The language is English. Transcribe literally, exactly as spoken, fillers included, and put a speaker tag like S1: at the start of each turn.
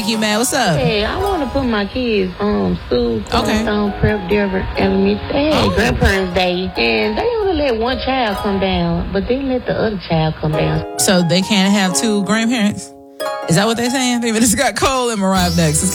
S1: make you mad? What's up?
S2: Hey, I want to put my kids um school,
S1: Okay.
S2: Stone Prep, Dearborn Elementary. Hey,
S1: Oh.
S2: grandparents' day, and they only let one child come down, but they let the other child come down.
S1: So they can't have two grandparents? Is that what they're saying? They just got Cole and Mariah next. It's